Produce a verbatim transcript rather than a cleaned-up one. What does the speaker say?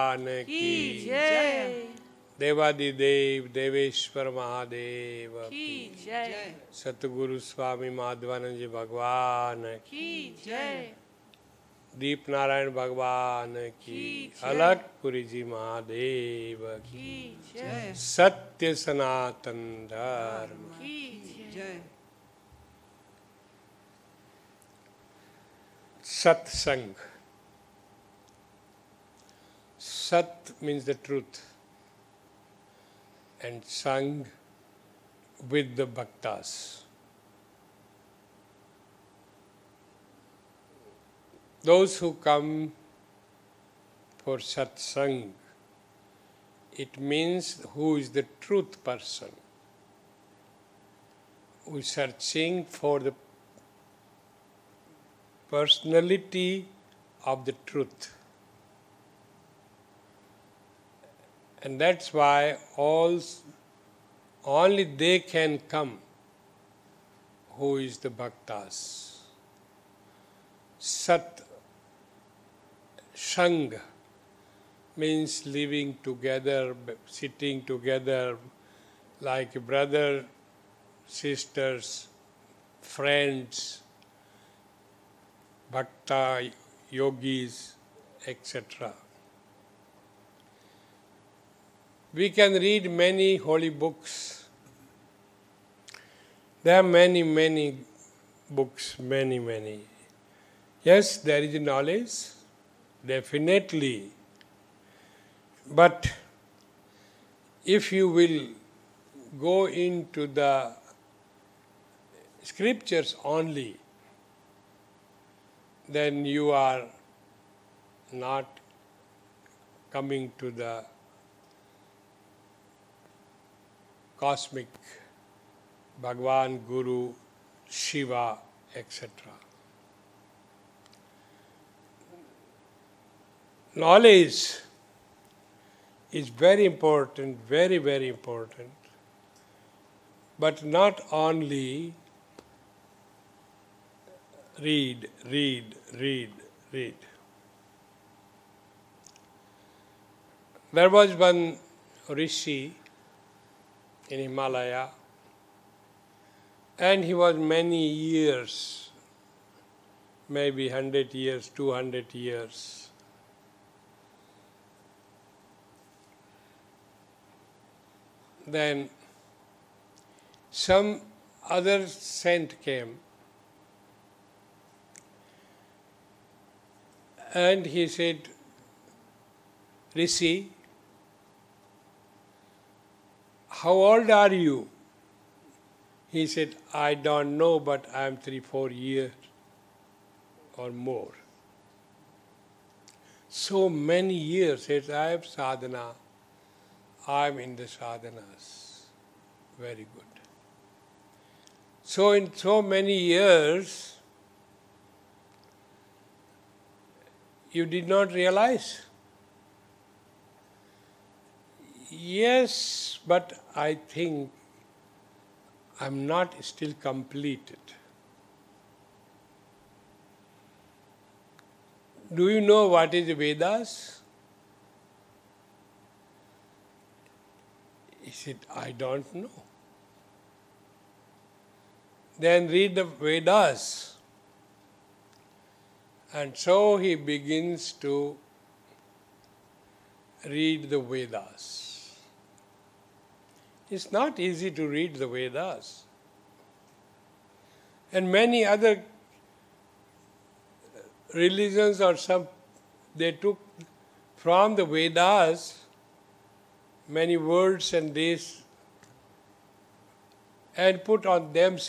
भगवान की जय। देवादिदेव देवेश्वर महादेव की जय। सतगुरु स्वामी माधवानंद जी भगवान की जय। दीप नारायण भगवान की, अलगपुरी जी महादेव की जय। सत्य सनातन धर्म की जय। सत्संग. Sat means the truth, and sang with the bhaktas. Those who come for satsang, it means who is the truth person, who is searching for the personality of the truth. And that's why all, only they can come who is the bhaktas. Sat Sang means living together, sitting together like brother, sisters, friends, bhakta, yogis, et cetera. We can read many holy books. There are many, many books, many, many. Yes, there is knowledge, definitely. But if you will go into the scriptures only, then you are not coming to the cosmic Bhagavan, Guru, Shiva, et cetera. Knowledge is very important, very, very important, but not only read, read, read, read. There was one rishi in Himalaya, and he was many years, maybe one hundred years, two hundred years, then some other saint came and he said, Rishi, how old are you? He said, I don't know, but I am three, four years or more. So many years, says, I have sadhana. I am in the sadhanas. Very good. So in so many years, you did not realize? Yes, but I think I'm not still completed. Do you know what is the Vedas? He said, I don't know. Then read the Vedas. And so he begins to read the Vedas. It's not easy to read the Vedas. And many other religions or some, they took from the Vedas many words and this and put on themselves